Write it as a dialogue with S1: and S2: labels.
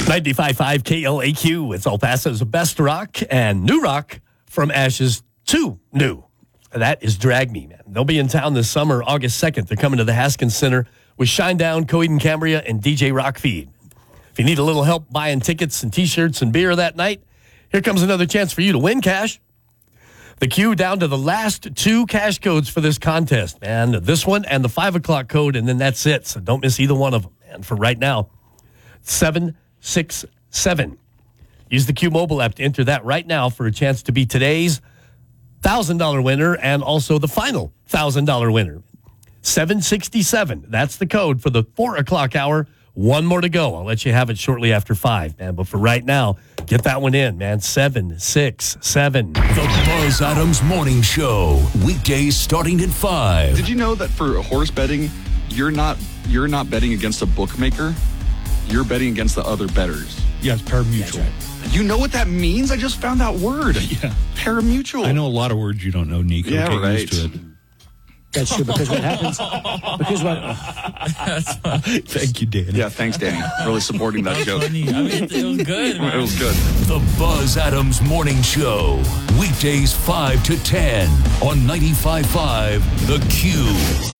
S1: 95.5 KLAQ. It's El Paso's best rock and new rock from ashes to new. That is Drag Me, man. They'll be in town this summer, August 2nd. They're coming to the Haskins Center with Shinedown, Coheed and Cambria, and DJ Rockfeed. If you need a little help buying tickets and T-shirts and beer that night, here comes another chance for you to win cash. The queue down to the last two cash codes for this contest, man. This one and the 5 o'clock code, and then that's it. So don't miss either one of them, man. For right now, 767. Use the Q mobile app to enter that right now for a chance to be today's $1,000 winner and also the final $1,000 winner. 767. That's the code for the 4 o'clock hour. One more to go. I'll let you have it shortly after 5, man. But for right now, get that one in, man. 767.
S2: The Buzz Adams Morning Show. Weekdays starting at 5.
S3: Did you know that for horse betting, you're not betting against a bookmaker? You're betting against the other bettors.
S4: Yeah, it's parimutuel.
S3: You know what that means? I just found that word.
S4: Yeah.
S3: Parimutuel.
S4: I know a lot of words you don't know, Nico.
S3: Yeah,
S4: Get
S3: right.
S4: used to it.
S5: That's true, because what happens...
S4: Thank you, Danny.
S3: Yeah, thanks, Danny. Really supporting that joke.
S6: Funny. I mean, it was good, man.
S3: It was good.
S2: The Buzz Adams Morning Show. Weekdays 5 to 10 on 95.5 The Q.